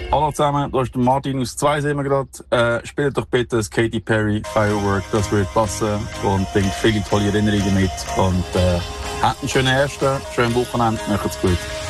Hallo zusammen, da ist der Martin aus 2 sehen wir gerade. Spielt doch bitte das Katy Perry Firework, das wird passen und bringt viele tolle Erinnerungen mit. Und habt einen schönen ersten, schönen Wochenende, macht's gut.